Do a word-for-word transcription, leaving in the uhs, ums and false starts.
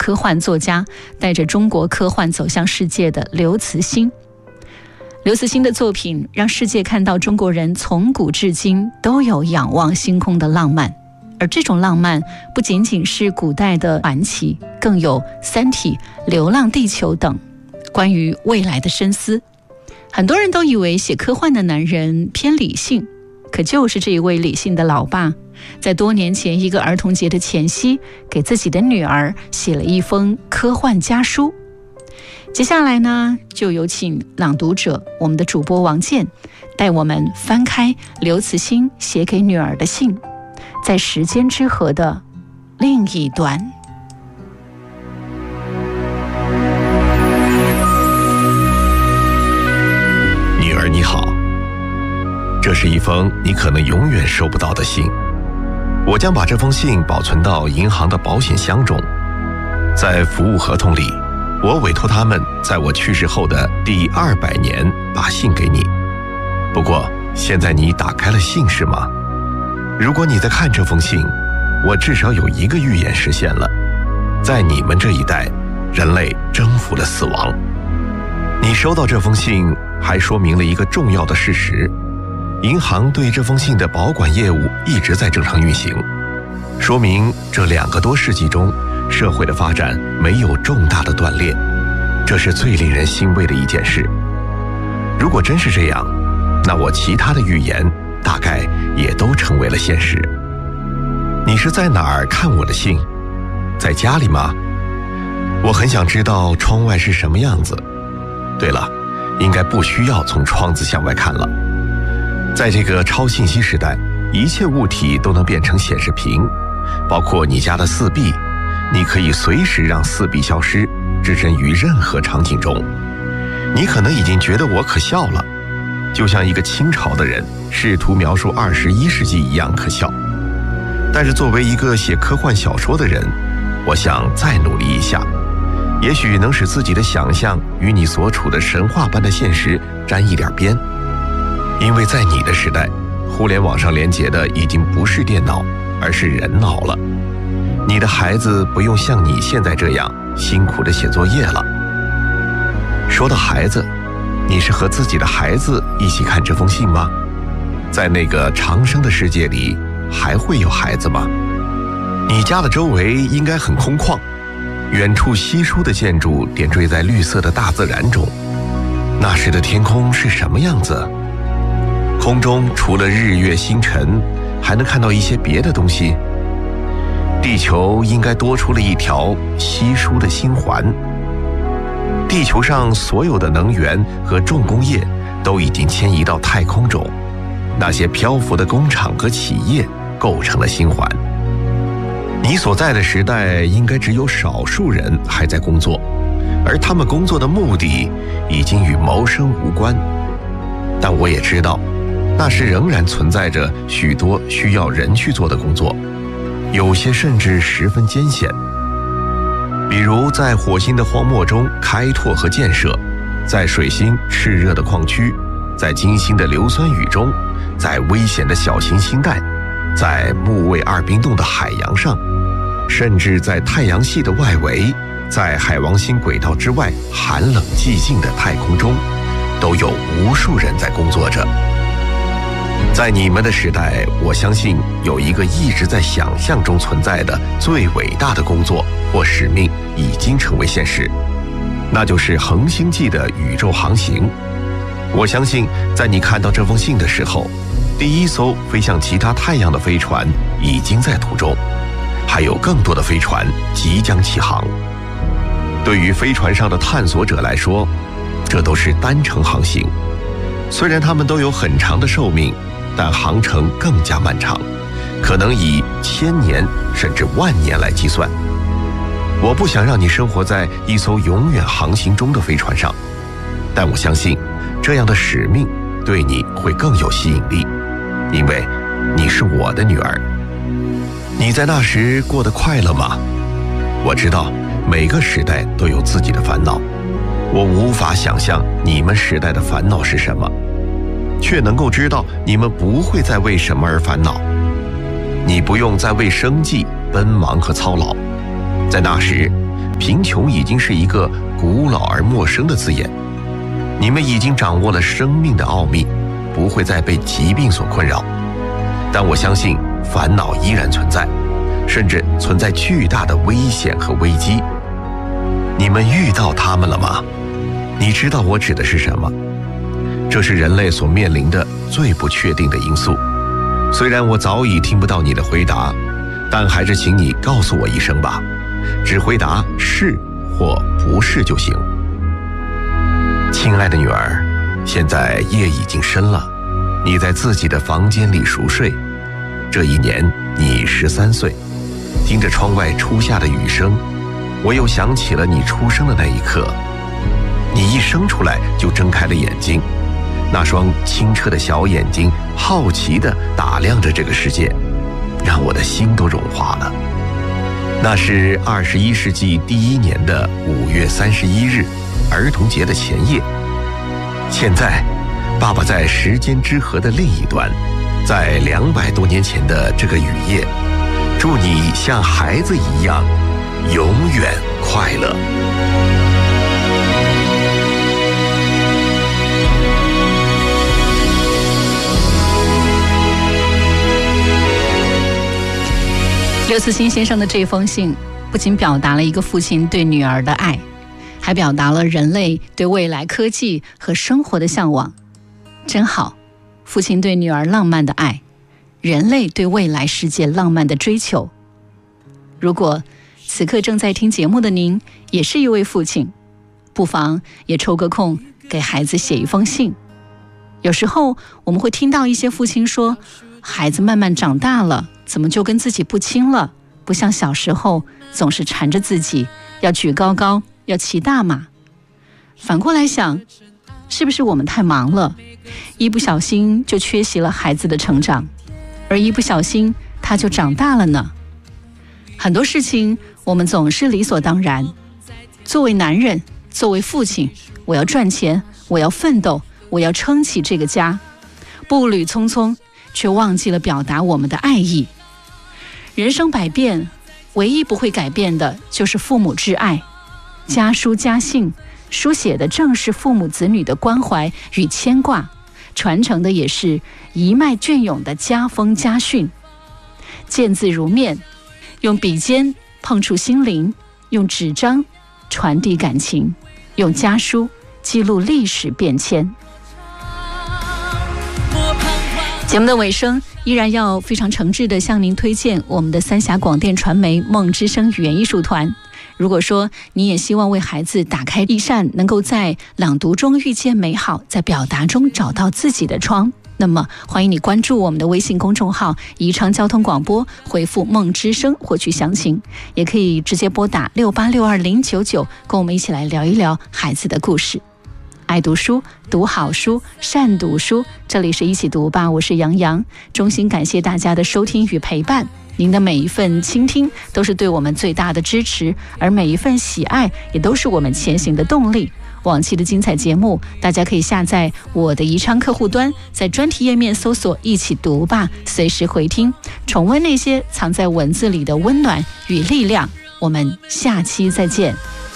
科幻作家，带着中国科幻走向世界的刘慈欣。刘慈欣的作品让世界看到中国人从古至今都有仰望星空的浪漫，而这种浪漫不仅仅是古代的传奇，更有《三体》《流浪地球》等关于未来的深思。很多人都以为写科幻的男人偏理性，可就是这一位理性的老爸，在多年前一个儿童节的前夕，给自己的女儿写了一封科幻家书。接下来呢，就有请朗读者我们的主播王健带我们翻开刘慈欣写给女儿的信，在时间之河的另一端。 女儿你好，这是一封你可能永远收不到的信，我将把这封信保存到银行的保险箱中，在服务合同里，我委托他们在我去世后的第二百年把信给你。不过现在你打开了信是吗？如果你在看这封信，我至少有一个预言实现了，在你们这一代，人类征服了死亡。你收到这封信还说明了一个重要的事实，银行对这封信的保管业务一直在正常运行，说明这两个多世纪中社会的发展没有重大的断裂，这是最令人欣慰的一件事。如果真是这样，那我其他的预言大概也都成为了现实。你是在哪儿看我的信？在家里吗？我很想知道窗外是什么样子。对了，应该不需要从窗子向外看了。在这个超信息时代，一切物体都能变成显示屏，包括你家的四壁，你可以随时让四壁消失，置身于任何场景中。你可能已经觉得我可笑了，就像一个清朝的人试图描述二十一世纪一样可笑。但是作为一个写科幻小说的人，我想再努力一下，也许能使自己的想象与你所处的神话般的现实沾一点边。因为在你的时代，互联网上连接的已经不是电脑，而是人脑了。你的孩子不用像你现在这样辛苦地写作业了。说到孩子，你是和自己的孩子一起看这封信吗？在那个长生的世界里，还会有孩子吗？你家的周围应该很空旷，远处稀疏的建筑点缀在绿色的大自然中。那时的天空是什么样子？空中除了日月星辰，还能看到一些别的东西。地球应该多出了一条稀疏的星环。地球上所有的能源和重工业都已经迁移到太空中，那些漂浮的工厂和企业构成了星环。你所在的时代应该只有少数人还在工作，而他们工作的目的已经与谋生无关。但我也知道，那时仍然存在着许多需要人去做的工作，有些甚至十分艰险。比如在火星的荒漠中开拓和建设，在水星炽热的矿区，在金星的硫酸雨中，在危险的小行星带，在木卫二冰洞的海洋上，甚至在太阳系的外围，在海王星轨道之外寒冷寂静的太空中，都有无数人在工作着。在你们的时代，我相信有一个一直在想象中存在的最伟大的工作或使命已经成为现实，那就是恒星际的宇宙航行。我相信在你看到这封信的时候，第一艘飞向其他太阳的飞船已经在途中，还有更多的飞船即将起航。对于飞船上的探索者来说，这都是单程航行，虽然他们都有很长的寿命，但航程更加漫长，可能以千年甚至万年来计算。我不想让你生活在一艘永远航行中的飞船上，但我相信这样的使命对你会更有吸引力，因为你是我的女儿。你在那时过得快乐吗？我知道每个时代都有自己的烦恼，我无法想象你们时代的烦恼是什么，却能够知道你们不会再为什么而烦恼。你不用再为生计奔忙和操劳，在那时， 贫穷已经是一个古老而陌生的字眼。你们已经掌握了生命的奥秘，不会再被疾病所困扰。但我相信烦恼依然存在，甚至存在巨大的危险和危机。你们遇到它们了吗？你知道我指的是什么？这是人类所面临的最不确定的因素。虽然我早已听不到你的回答，但还是请你告诉我一声吧，只回答是或不是就行。亲爱的女儿，现在夜已经深了，你在自己的房间里熟睡。这一年你十三岁，听着窗外初夏的雨声，我又想起了你出生的那一刻。你一生出来就睁开了眼睛，那双清澈的小眼睛好奇地打量着这个世界，让我的心都融化了。那是二十一世纪第一年的五月三十一日，儿童节的前夜。现在，爸爸在时间之河的另一端，在两百多年前的这个雨夜，祝你像孩子一样，永远快乐。 刘慈欣先生的这封信不仅表达了一个父亲对女儿的爱，还表达了人类对未来科技和生活的向往。真好，父亲对女儿浪漫的爱，人类对未来世界浪漫的追求。如果此刻正在听节目的您也是一位父亲，不妨也抽个空给孩子写一封信。有时候我们会听到一些父亲说，孩子慢慢长大了，怎么就跟自己不亲了？不像小时候总是缠着自己，要举高高，要骑大马。反过来想，是不是我们太忙了，一不小心就缺席了孩子的成长，而一不小心他就长大了呢？很多事情我们总是理所当然。作为男人，作为父亲，我要赚钱，我要奋斗，我要撑起这个家，步履匆匆，却忘记了表达我们的爱意。人生百变，唯一不会改变的就是父母之爱。家书家信，书写的正是父母子女的关怀与牵挂，传承的也是一脉隽永的家风家训。见字如面，用笔尖碰触心灵，用纸张传递感情，用家书记录历史变迁。节目的尾声，依然要非常诚挚地向您推荐我们的三峡广电传媒梦之声语言艺术团。如果说你也希望为孩子打开一扇能够在朗读中遇见美好，在表达中找到自己的窗，那么欢迎你关注我们的微信公众号宜昌交通广播，回复梦之声获取详情，也可以直接拨打六八六二零九九，跟我们一起来聊一聊孩子的故事。爱读书，读好书，善读书，这里是一起读吧，我是杨洋，衷心感谢大家的收听与陪伴。您的每一份倾听都是对我们最大的支持，而每一份喜爱也都是我们前行的动力。往期的精彩节目，大家可以下载我的宜昌客户端，在专题页面搜索一起读吧，随时回听，重温那些藏在文字里的温暖与力量。我们下期再见。